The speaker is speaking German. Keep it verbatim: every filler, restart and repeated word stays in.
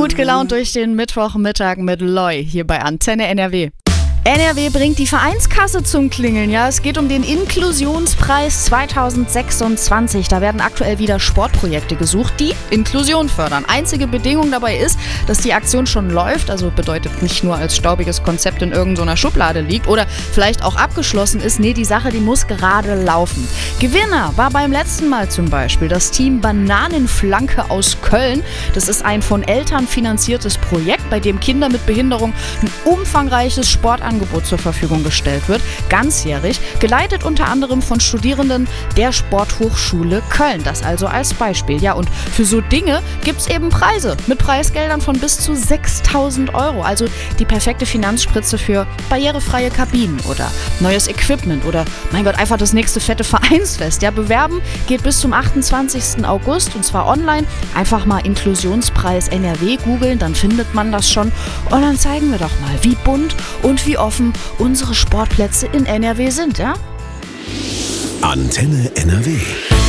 Gut gelaunt durch den Mittwochmittag mit Loy hier bei Antenne N R W. N R W bringt die Vereinskasse zum Klingeln. Ja, es geht um den Inklusionspreis zweitausendsechsundzwanzig. Da werden aktuell wieder Sportprojekte gesucht, die Inklusion fördern. Einzige Bedingung dabei ist, dass die Aktion schon läuft, also bedeutet nicht nur als staubiges Konzept in irgendeiner Schublade liegt oder vielleicht auch abgeschlossen ist. Nee, die Sache, die muss gerade laufen. Gewinner war beim letzten Mal zum Beispiel das Team Bananenflanke aus Köln. Das ist ein von Eltern finanziertes Projekt, bei dem Kinder mit Behinderung ein umfangreiches Sportangebot zur Verfügung gestellt wird, ganzjährig, geleitet unter anderem von Studierenden der Sporthochschule Köln. Das also als Beispiel. Ja, und für so Dinge gibt es eben Preise mit Preisgeldern von bis zu sechstausend Euro. Also die perfekte Finanzspritze für barrierefreie Kabinen oder neues Equipment oder, mein Gott, einfach das nächste fette Vereinsfest. Ja, bewerben geht bis zum achtundzwanzigsten August und zwar online. Einfach mal Inklusionspreis N R W googeln, dann findet man das schon. Und dann zeigen wir doch mal, wie bunt und wie offen unsere Sportplätze in N R W sind, ja? Antenne N R W.